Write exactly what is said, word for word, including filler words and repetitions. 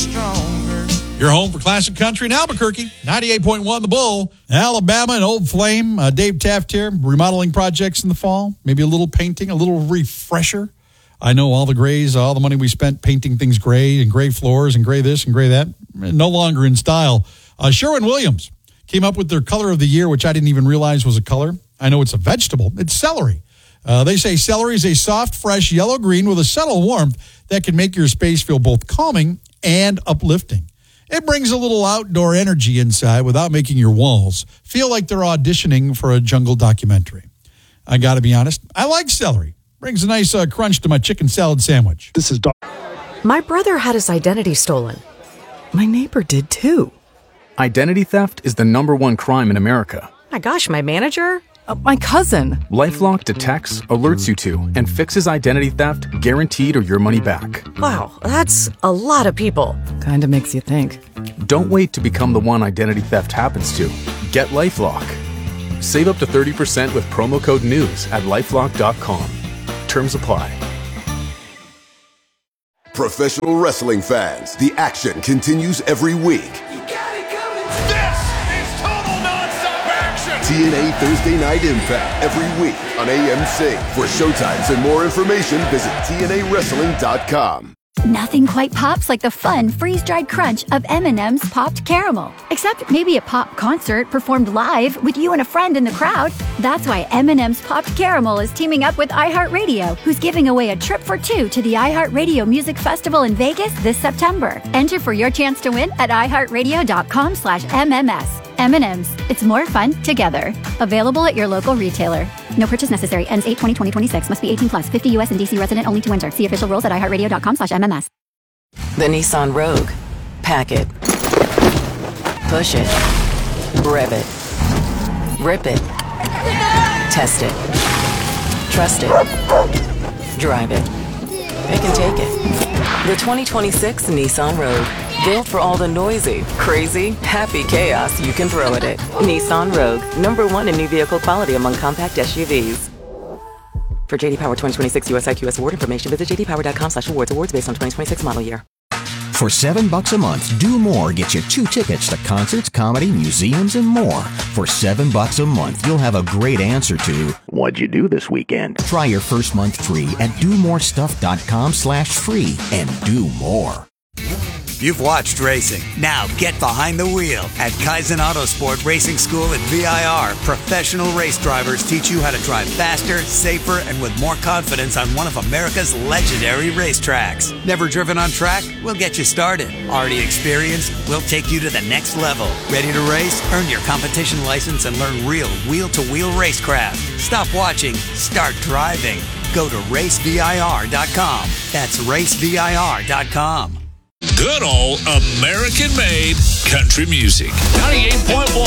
stronger. Your home for classic country in Albuquerque, ninety-eight point one The Bull. Alabama and Old Flame. Uh, Dave Taft here. Remodeling projects in the fall. Maybe a little painting, a little refresher. I know all the grays, all the money we spent painting things gray and gray floors and gray this and gray that. No longer in style. Uh, Sherwin-Williams came up with their color of the year, which I didn't even realize was a color. I know it's a vegetable. It's celery. Uh, they say celery is a soft, fresh yellow-green with a subtle warmth that can make your space feel both calming and uplifting. It brings a little outdoor energy inside without making your walls feel like they're auditioning for a jungle documentary. I got to be honest, I like celery. Brings a nice uh, crunch to my chicken salad sandwich. This is Doc. My brother had his identity stolen. My neighbor did too. Identity theft is the number one crime in America. My gosh, my manager? Uh, my cousin. LifeLock detects, alerts you to, and fixes identity theft guaranteed or your money back. Wow, that's a lot of people. Kinda makes you think. Don't wait to become the one identity theft happens to. Get LifeLock. Save up to thirty percent with promo code NEWS at lifelock dot com. Terms apply. Professional wrestling fans, the action continues every week. T N A Thursday Night Impact every week on A M C. For showtimes and more information, visit T N A wrestling dot com. Nothing quite pops like the fun freeze-dried crunch of M and M's Popped Caramel. Except maybe a pop concert performed live with you and a friend in the crowd. That's why M and M's Popped Caramel is teaming up with iHeartRadio, who's giving away a trip for two to the iHeartRadio Music Festival in Vegas this September. Enter for your chance to win at i heart radio dot com slash M M S. M and M's. It's more fun together. Available at your local retailer. No purchase necessary. Ends eight twenty twenty twenty-six. Must be eighteen plus. fifty U S and D C resident only to enter. See official rules at i heart radio dot com slash M M S. The Nissan Rogue. Pack it. Push it. Rev it. Rip it. Test it. Trust it. Drive it. Pick and take it. The twenty twenty-six Nissan Rogue. Built for all the noisy, crazy, happy chaos you can throw at it. Nissan Rogue, number one in new vehicle quality among compact S U Vs. For J D Power twenty twenty-six U S I Q S award information, visit j d power dot com slash awards. Awards based on twenty twenty-six model year. For seven bucks a month, Do More gets you two tickets to concerts, comedy, museums, and more. For seven bucks a month, you'll have a great answer to what'd you do this weekend? Try your first month free at do more stuff dot com slash free and do more. You've watched racing. Now get behind the wheel. At Kaizen Autosport Racing School at V I R, professional race drivers teach you how to drive faster, safer, and with more confidence on one of America's legendary racetracks. Never driven on track? We'll get you started. Already experienced? We'll take you to the next level. Ready to race? Earn your competition license and learn real wheel-to-wheel racecraft. Stop watching. Start driving. Go to race V I R dot com. That's race V I R dot com. Good old American-made country music. ninety-eight point one